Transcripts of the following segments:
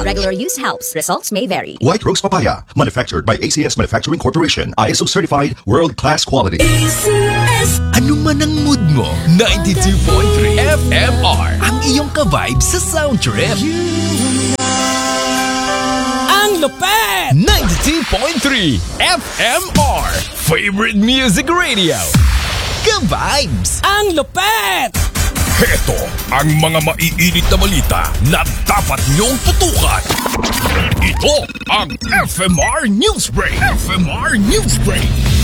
Regular use helps. Results may vary. White Rose Papaya, manufactured by ACS Manufacturing Corporation, ISO certified, world-class quality. ACS. Ano man ang mood mo, 92.3 FMR ang iyong ka-vibe sa sound trip. Ang lupet! 92.3 FMR, favorite music radio. Ka-vibes! Ang lupet! Heto ang mga maiinit na balita na dapat niyong tutukan. Ito ang FMR News Break. FMR News Break.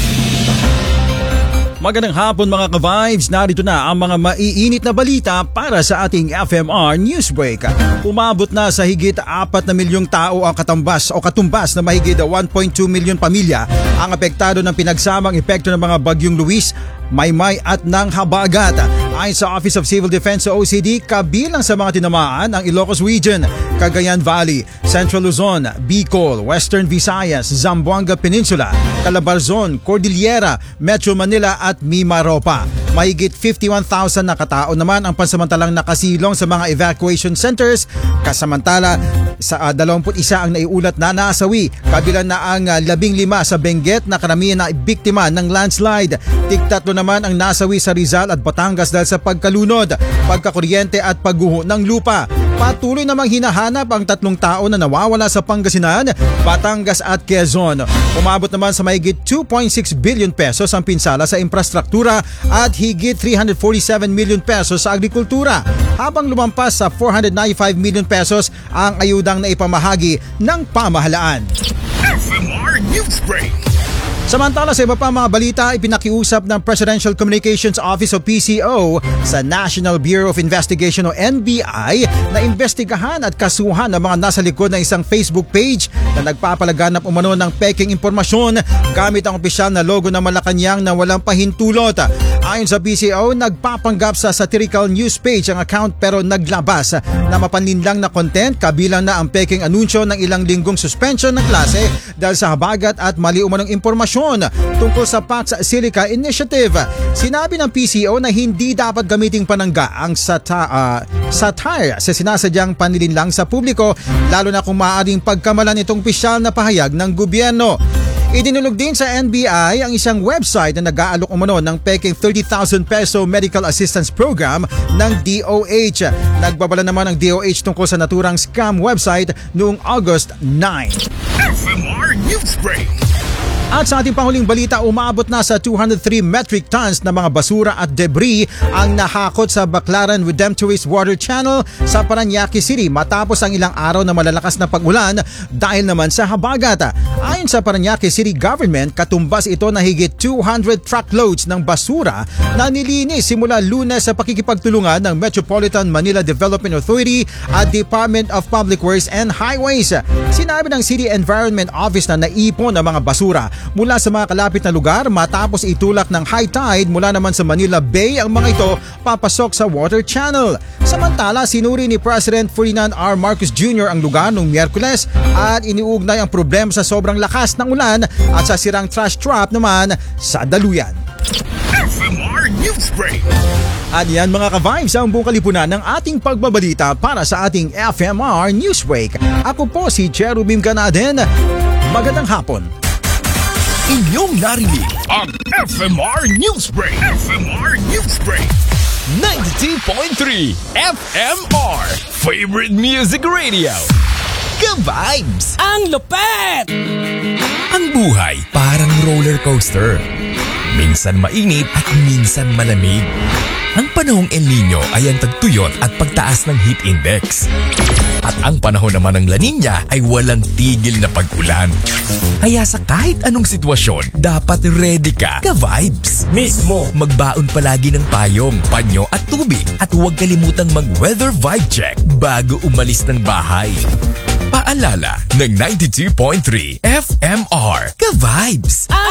Magandang hapon mga ka-vibes, narito na ang mga maiinit na balita para sa ating FMR Newsbreak. Umabot na sa higit 4 na milyong tao ang katumbas na mahigit 1.2 milyon pamilya ang apektado ng pinagsamang epekto ng mga bagyong Luis, Maymay at ng Habagat. Ayon sa Office of Civil Defense o OCD, kabilang sa mga tinamaan ang Ilocos Region, Cagayan Valley, Central Luzon, Bicol, Western Visayas, Zamboanga Peninsula, Calabarzon, Cordillera, Metro Manila at Mimaropa. Mahigit 51,000 na katao naman ang pansamantalang nakasilong sa mga evacuation centers, kasamantala sa 21 ang naiulat na nasawi, kabilang na ang 15 sa Benguet na karamihan na biktima ng landslide. Tig-3 naman ang nasawi sa Rizal at Batangas dahil sa pagkalunod, pagkakuryente at pagguho ng lupa. Patuloy namang hinahanap ang 3 tao na nawawala sa Pangasinan, Batangas at Quezon. Umabot naman sa mahigit 2.6 billion pesos ang pinsala sa infrastruktura at higit 347 million pesos sa agrikultura, habang lumampas sa 495 million pesos ang ayudang na ipamahagi ng pamahalaan. FMR News Break. Samantala sa iba pa mga balita, ipinakiusap ng Presidential Communications Office o PCO sa National Bureau of Investigation o NBI na imbestigahan at kasuhan ang mga nasa likod ng isang Facebook page na nagpapalaganap umano ng peking impormasyon gamit ang opisyal na logo ng Malacanang na walang pahintulot. Ayon sa PCO, nagpapanggap sa satirical news page ang account pero naglabas na mapanlinlang na content, kabilang na ang peking anunsyo ng ilang linggong suspension ng klase dahil sa habagat at mali umanong impormasyon tungkol sa Pax Silica Initiative. Sinabi ng PCO na hindi dapat gamiting panangga ang satire sa sinasadyang panlilinlang sa publiko, lalo na kung maaaring pagkamalan itong opisyal na pahayag ng gobyerno. Idinulog din sa NBI ang isang website na nag-aalok umano ng peking 30,000 peso medical assistance program ng DOH. Nagbabala naman ang DOH tungkol sa naturang scam website noong August 9. FMR News Break. At sa ating panghuling balita, umabot na sa 203 metric tons na mga basura at debris ang nahakot sa Baclaran Redemptorist Water Channel sa Parañaque City matapos ang ilang araw na malalakas na pag-ulan dahil naman sa habagat. Ayon sa Parañaque City Government, katumbas ito na higit 200 truckloads ng basura na nilinis simula Lunes sa pakikipagtulungan ng Metropolitan Manila Development Authority at Department of Public Works and Highways. Sinabi ng City Environment Office na naipon ang mga basura mula sa mga kalapit na lugar matapos itulak ng high tide mula naman sa Manila Bay ang mga ito papasok sa water channel. Samantala, sinuri ni President Ferdinand R. Marcos Jr. ang lugar noong Miyerkules at iniugnay ang problema sa sobrang lakas ng ulan at sa sirang trash trap naman sa daluyan. FMR News Break. At yan mga ka-vibes ang buong kalipunan ng ating pagbabalita para sa ating FMR Newsbreak. Ako po si Cherubim Ganaden. Magandang hapon. Inyong narinig Ang FMR News Break. FMR News Break. 92.3 FMR, favorite music radio. Ka-vibes! Ang lupet! Ang buhay parang roller coaster. Minsan mainit at minsan malamig. Ang panahong El Nino ay ang tagtuyot at pagtaas ng heat index. At ang panahon naman ng La Nina ay walang tigil na pag-ulan. Kaya sa kahit anong sitwasyon, dapat ready ka. Ka-vibes! Mismo! Magbaon palagi ng payong, panyo at tubig. At huwag kalimutang mag-weather vibe check bago umalis ng bahay. Paalala ng 92.3 FMR. Ka-vibes!